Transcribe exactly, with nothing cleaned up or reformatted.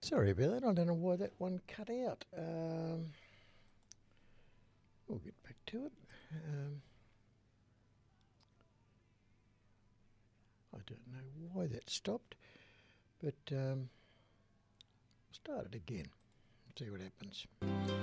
Sorry about that. I don't know why that one cut out. Um, we'll get back to it. Um, I don't know why that stopped, but um, start it again. See what happens.